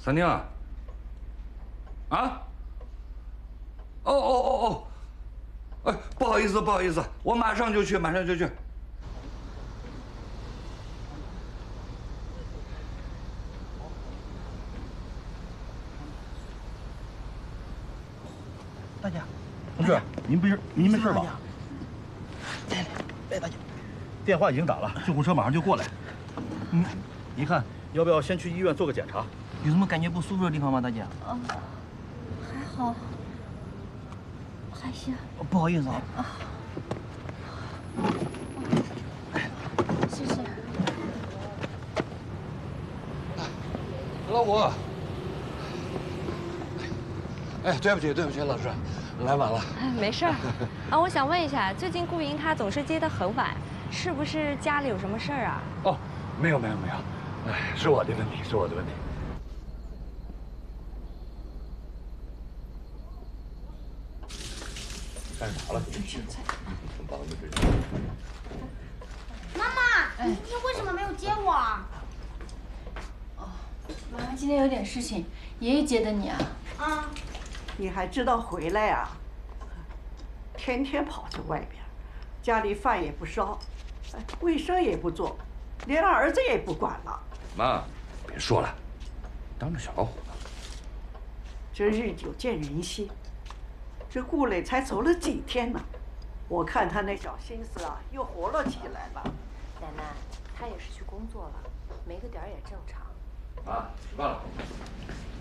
三宁啊！啊！哦！哎，不好意思，我马上就去。 大姐， 同志，您没事吧？ 来，大姐， 电话已经打了，救护车马上就过来。您看要不要先去医院做个检查？ 有什么感觉不舒服的地方吗，大姐？ 还好，还行。 不好意思啊。 谢谢。 老五。哎，对不起，老师，来晚了。 没事儿。啊，我想问一下，最近顾莹她总是接得很晚，是不是家里有什么事儿啊？ 哦，没有，哎，是我的问题。干啥了？ 妈妈，你今天为什么没有接我啊？ 妈妈今天有点事情，爷爷接的你啊。 啊， 你还知道回来呀？天天跑在外边，家里饭也不烧，卫生也不做，连儿子也不管了。 妈，别说了，当着小老虎呢。 这日久见人心，这顾磊才走了几天呢，我看他那小心思啊，又活络起来了。 奶奶，她也是去工作了，没个点儿也正常。 妈，吃饭了。